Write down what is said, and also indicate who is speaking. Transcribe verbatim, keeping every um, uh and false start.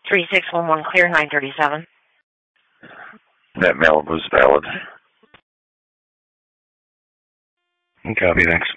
Speaker 1: three six one one clear nine thirty-seven.
Speaker 2: That mail was valid.
Speaker 3: Copy, thanks.